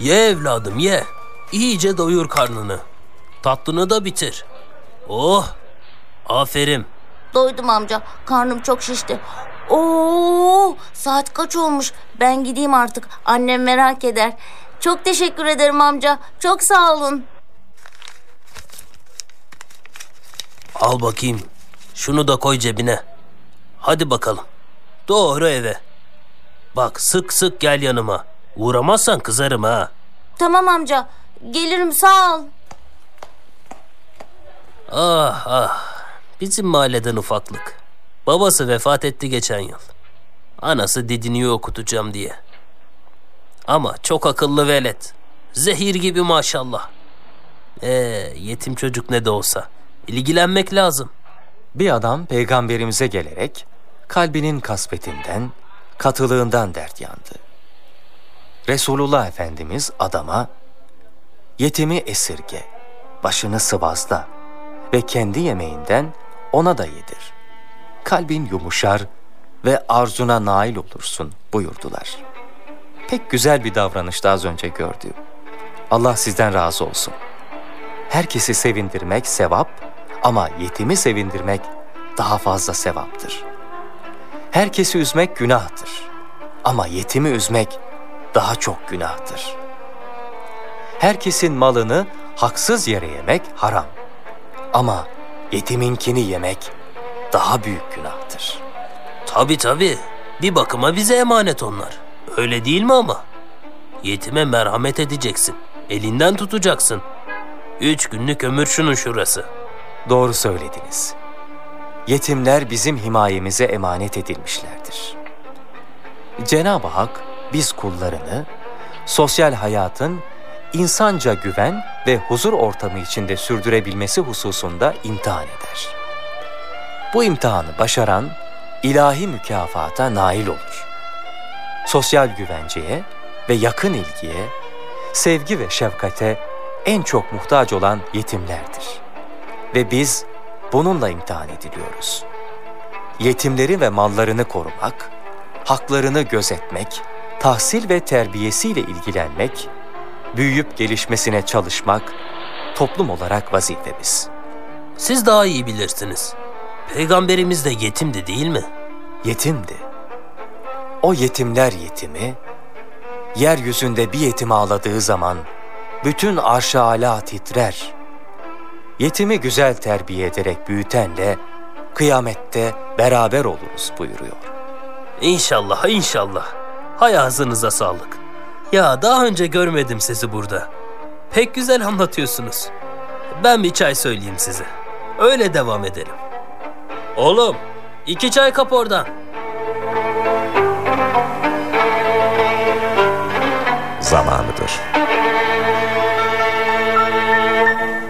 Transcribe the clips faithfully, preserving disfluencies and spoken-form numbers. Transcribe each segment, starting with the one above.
Ye evladım ye. İyice doyur karnını. Tatlını da bitir. Oh, aferin. Doydum amca. Karnım çok şişti. Oo, saat kaç olmuş? Ben gideyim artık. Annem merak eder. Çok teşekkür ederim amca. Çok sağ olun. Al bakayım. Şunu da koy cebine. Hadi bakalım. Doğru eve. Bak sık sık gel yanıma. Uğramazsan kızarım ha. Tamam amca. Gelirim, sağ ol. Ah ah. Bizim mahalleden ufaklık. Babası vefat etti geçen yıl. Anası didiniyor okutacağım diye. Ama çok akıllı velet. Zehir gibi maşallah. Ee, yetim çocuk ne de olsa. İlgilenmek lazım. Bir adam peygamberimize gelerek kalbinin kasvetinden, katılığından dert yandı. Resulullah Efendimiz adama, yetimi esirge, başını sıvazla ve kendi yemeğinden ona da yedir. Kalbin yumuşar ve arzuna nail olursun buyurdular. Pek güzel bir davranıştı az önce gördüğüm. Allah sizden razı olsun. Herkesi sevindirmek sevap ama yetimi sevindirmek daha fazla sevaptır. Herkesi üzmek günahtır ama yetimi üzmek daha çok günahtır. Herkesin malını haksız yere yemek haram ama yetiminkini yemek daha büyük günahtır. Tabii tabii. Bir bakıma bize emanet onlar. Öyle değil mi ama? Yetime merhamet edeceksin. Elinden tutacaksın. Üç günlük ömür şunun şurası. Doğru söylediniz. Yetimler bizim himayemize emanet edilmişlerdir. Cenab-ı Hak biz kullarını sosyal hayatın insanca güven ve huzur ortamı içinde sürdürebilmesi hususunda imtihan eder. Bu imtihanı başaran ilahi mükafata nail olur. Sosyal güvenceye ve yakın ilgiye, sevgi ve şefkate en çok muhtaç olan yetimlerdir. Ve biz bununla imtihan ediliyoruz. Yetimleri ve mallarını korumak, haklarını gözetmek, tahsil ve terbiyesiyle ilgilenmek, büyüyüp gelişmesine çalışmak toplum olarak vazifemiz. Siz daha iyi bilirsiniz. Peygamberimiz de yetimdi değil mi? Yetimdi. O yetimler yetimi, yeryüzünde bir yetim ağladığı zaman bütün arş-ı âlâ titrer. Yetimi güzel terbiye ederek büyütenle kıyamette beraber oluruz buyuruyor. İnşallah, inşallah. Hay ağzınıza sağlık. Ya daha önce görmedim sizi burada. Pek güzel anlatıyorsunuz. Ben bir çay söyleyeyim size. Öyle devam edelim. Oğlum, iki çay kap oradan. Zamanıdır.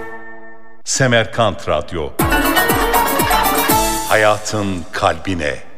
Semerkant Radyo. Hayatın kalbine.